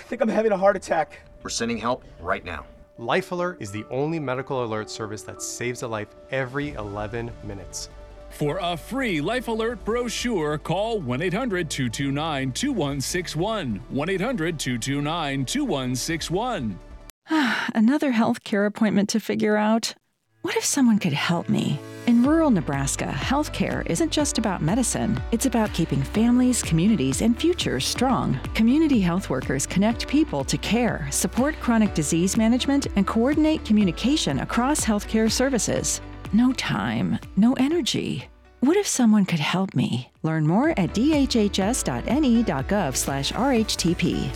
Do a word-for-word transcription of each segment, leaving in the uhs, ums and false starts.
think I'm having a heart attack. We're sending help right now. Life Alert is the only medical alert service that saves a life every eleven minutes. For a free Life Alert brochure, call one eight hundred two two nine two one six one. one eight hundred two two nine two one six one. Another healthcare appointment to figure out. What if someone could help me? In rural Nebraska, healthcare isn't just about medicine. It's about keeping families, communities, and futures strong. Community health workers connect people to care, support chronic disease management, and coordinate communication across healthcare services. No time, no energy. What if someone could help me? Learn more at d h h s dot n e dot gov slash r h t p.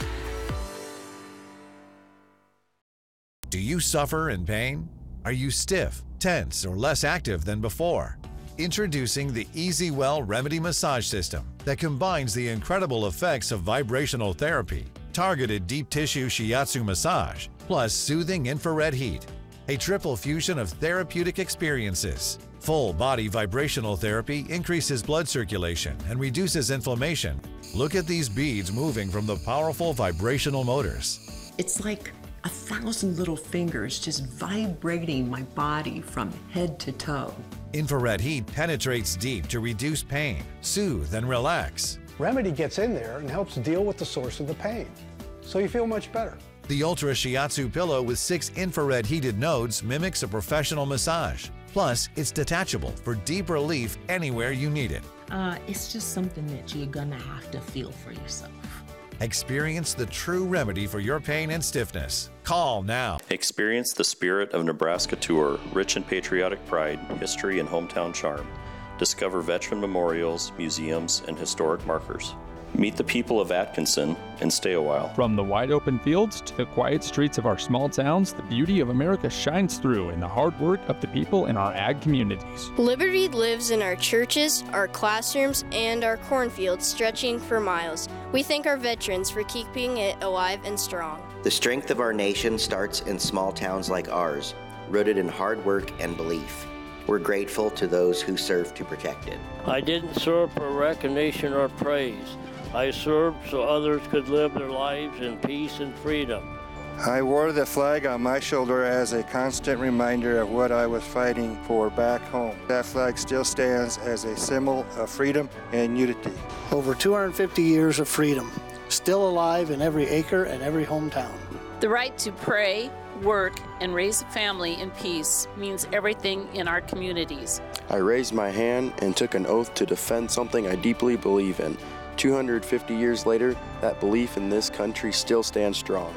Do you suffer in pain? Are you stiff, tense, or less active than before? Introducing the EasyWell Remedy Massage System that combines the incredible effects of vibrational therapy, targeted deep tissue shiatsu massage, plus soothing infrared heat. A triple fusion of therapeutic experiences. Full body vibrational therapy increases blood circulation and reduces inflammation. Look at these beads moving from the powerful vibrational motors. It's like a thousand little fingers just vibrating my body from head to toe. Infrared heat penetrates deep to reduce pain, soothe, and relax. Remedy gets in there and helps deal with the source of the pain, so you feel much better. The Ultra Shiatsu pillow with six infrared heated nodes mimics a professional massage. Plus, it's detachable for deep relief anywhere you need it. Uh, it's just something that you're gonna have to feel for yourself. Experience the true remedy for your pain and stiffness. Call now. Experience the Spirit of Nebraska tour, rich in patriotic pride, history, and hometown charm. Discover veteran memorials, museums, and historic markers. Meet the people of Atkinson and stay a while. From the wide open fields to the quiet streets of our small towns, the beauty of America shines through in the hard work of the people in our ag communities. Liberty lives in our churches, our classrooms, and our cornfields stretching for miles. We thank our veterans for keeping it alive and strong. The strength of our nation starts in small towns like ours, rooted in hard work and belief. We're grateful to those who serve to protect it. I didn't serve for recognition or praise. I served so others could live their lives in peace and freedom. I wore the flag on my shoulder as a constant reminder of what I was fighting for back home. That flag still stands as a symbol of freedom and unity. Over two hundred fifty years of freedom, still alive in every acre and every hometown. The right to pray, work, and raise a family in peace means everything in our communities. I raised my hand and took an oath to defend something I deeply believe in. two hundred fifty years later, that belief in this country still stands strong.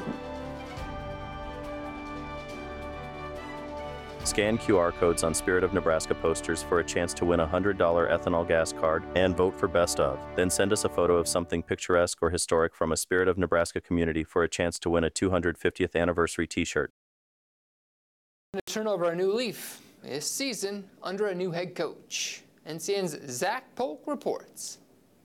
Scan Q R codes on Spirit of Nebraska posters for a chance to win a one hundred dollars ethanol gas card and vote for Best Of. Then send us a photo of something picturesque or historic from a Spirit of Nebraska community for a chance to win a two hundred fiftieth anniversary t-shirt. To turn over a new leaf this season under a new head coach. N C N's Zach Polk reports.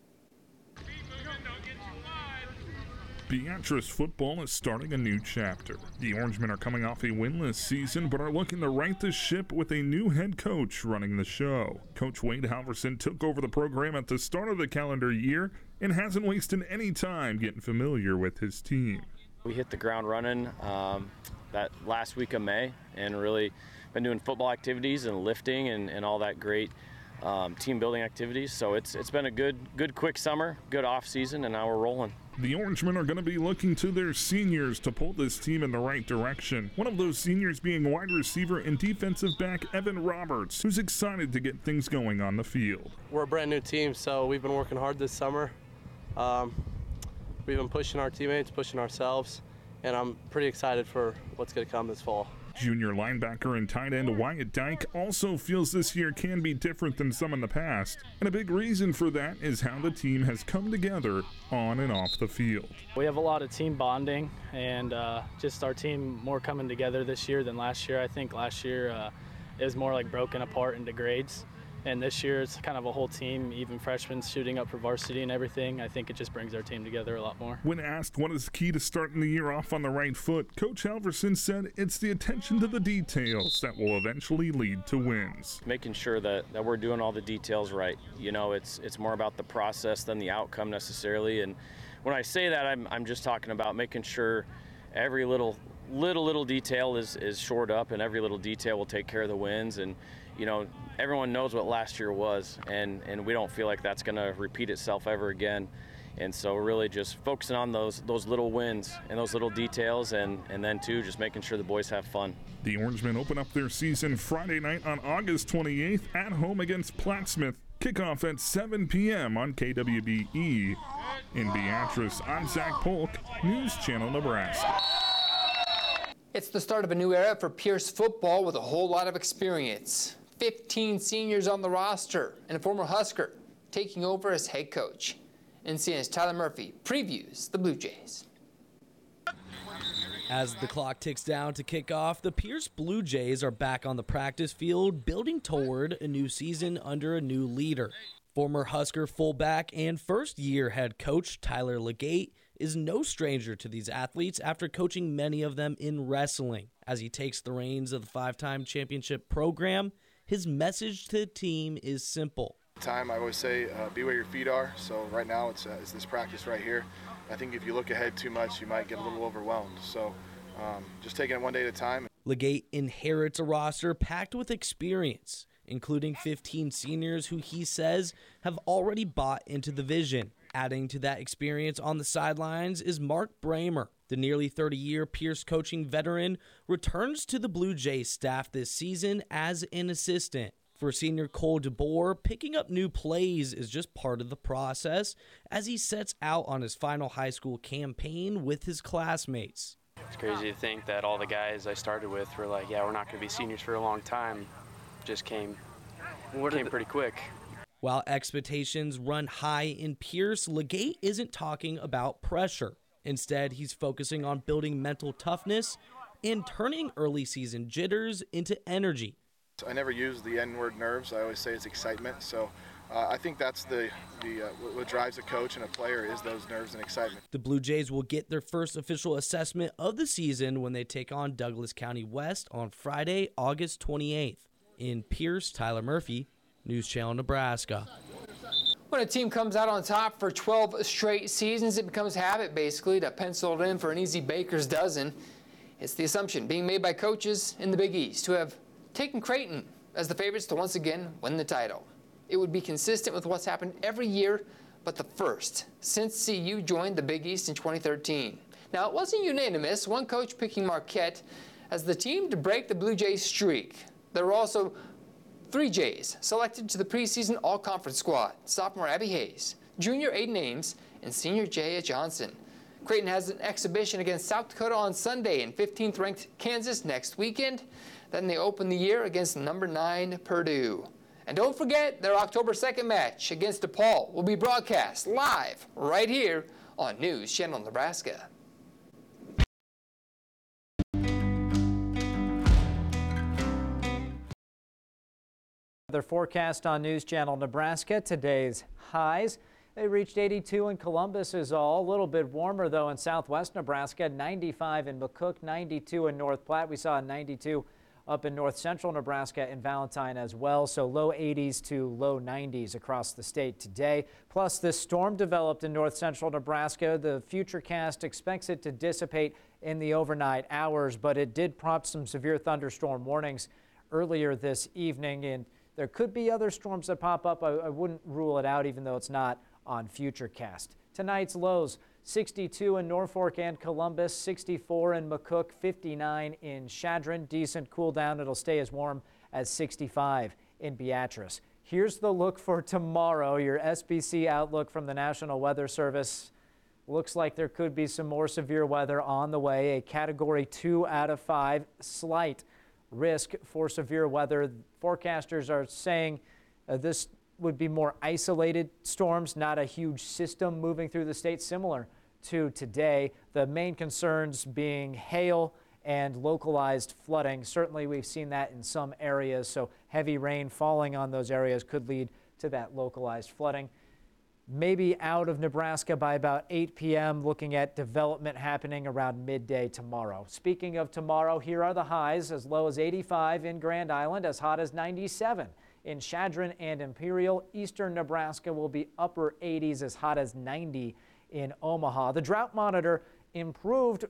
Beatrice football is starting a new chapter. The Orangemen are coming off a winless season, but are looking to right the ship with a new head coach running the show. Coach Wade Halverson took over the program at the start of the calendar year and hasn't wasted any time getting familiar with his team. We hit the ground running um, that last week of May and really been doing football activities and lifting and, and all that great um, team building activities. So it's it's been a good, good quick summer, good off season, and now we're rolling. The Orangemen are going to be looking to their seniors to pull this team in the right direction. One of those seniors being wide receiver and defensive back Evan Roberts, who's excited to get things going on the field. We're a brand new team, so we've been working hard this summer. Um, we've been pushing our teammates, pushing ourselves, and I'm pretty excited for what's going to come this fall. Junior linebacker and tight end Wyatt Dyke also feels this year can be different than some in the past, and a big reason for that is how the team has come together on and off the field. We have a lot of team bonding and uh, just our team more coming together this year than last year. I think last year uh, it was more like broken apart into grades. And this year it's kind of a whole team, even freshmen shooting up for varsity and everything. I think it just brings our team together a lot more. When asked what is key to starting the year off on the right foot, Coach Halverson said it's the attention to the details that will eventually lead to wins. Making sure that, that we're doing all the details right. You know, it's it's more about the process than the outcome necessarily. And when I say that, I'm, I'm just talking about making sure every little little little detail is, is shored up, and every little detail will take care of the wins. And you know, everyone knows what last year was, and, and we don't feel like that's going to repeat itself ever again. And so really just focusing on those those little wins and those little details, and, and then too just making sure the boys have fun. The Orangemen open up their season Friday night on August twenty-eighth at home against Plattsmouth. Kickoff at seven p.m. on K W B E. In Beatrice, I'm Zach Polk, News Channel Nebraska. It's the start of a new era for Pierce football with a whole lot of experience. fifteen seniors on the roster and a former Husker taking over as head coach. N C N's Tyler Murphy previews the Blue Jays. As the clock ticks down to kick off, the Pierce Blue Jays are back on the practice field, building toward a new season under a new leader. Former Husker fullback and first-year head coach Tyler Legate is no stranger to these athletes after coaching many of them in wrestling. As he takes the reins of the five-time championship program, his message to the team is simple. Time I always say, uh, be where your feet are. So right now it's, uh, it's this practice right here. I think if you look ahead too much, you might get a little overwhelmed. So um, just taking it one day at a time. Legate inherits a roster packed with experience, including fifteen seniors who he says have already bought into the vision. Adding to that experience on the sidelines is Mark Bramer. The nearly thirty-year Pierce coaching veteran returns to the Blue Jays staff this season as an assistant. For senior Cole DeBoer, picking up new plays is just part of the process as he sets out on his final high school campaign with his classmates. It's crazy to think that all the guys I started with were like, yeah, we're not going to be seniors for a long time. Just came, came pretty quick. While expectations run high in Pierce, Legate isn't talking about pressure. Instead, he's focusing on building mental toughness and turning early season jitters into energy. I never use the N-word nerves. I always say it's excitement. So uh, I think that's the, the uh, what drives a coach and a player is those nerves and excitement. The Blue Jays will get their first official assessment of the season when they take on Douglas County West on Friday, August twenty-eighth. In Pierce, Tyler Murphy, News Channel Nebraska. When a team comes out on top for twelve straight seasons, it becomes habit basically to pencil it in for an easy baker's dozen. It's the assumption being made by coaches in the Big East who have taken Creighton as the favorites to once again win the title. It would be consistent with what's happened every year, but the first since C U joined the Big East in twenty thirteen. Now, it wasn't unanimous, one coach picking Marquette as the team to break the Blue Jays streak. There were also three Jays selected to the preseason all-conference squad: sophomore Abby Hayes, junior Aiden Ames, and senior Jaya Johnson. Creighton has an exhibition against South Dakota on Sunday and fifteenth ranked Kansas next weekend. Then they open the year against number nine Purdue. And don't forget, their October second match against DePaul will be broadcast live right here on News Channel Nebraska. Their forecast on News Channel Nebraska. Today's highs, they reached eighty-two in Columbus is all. A little bit warmer though in southwest Nebraska. ninety-five in McCook, ninety-two in North Platte. We saw a ninety-two up in north central Nebraska and Valentine as well. So low eighties to low nineties across the state today. Plus this storm developed in north central Nebraska. The Futurecast expects it to dissipate in the overnight hours, but it did prompt some severe thunderstorm warnings earlier this evening. And there could be other storms that pop up. I, I wouldn't rule it out, even though it's not on Futurecast. Tonight's lows: sixty-two in Norfolk and Columbus, sixty-four in McCook, fifty-nine in Chadron. Decent cool down. It'll stay as warm as sixty-five in Beatrice. Here's the look for tomorrow. Your S B C outlook from the National Weather Service. Looks like there could be some more severe weather on the way. A category two out of five. Slight risk for severe weather. Forecasters are saying uh, this would be more isolated storms, not a huge system moving through the state, similar to today. The main concerns being hail and localized flooding. Certainly we've seen that in some areas, so heavy rain falling on those areas could lead to that localized flooding. Maybe out of Nebraska by about eight p m, looking at development happening around midday tomorrow. Speaking of tomorrow, here are the highs: as low as eighty-five in Grand Island, as hot as ninety-seven in Chadron and Imperial. Eastern Nebraska will be upper eighties, as hot as ninety in Omaha. The drought monitor improved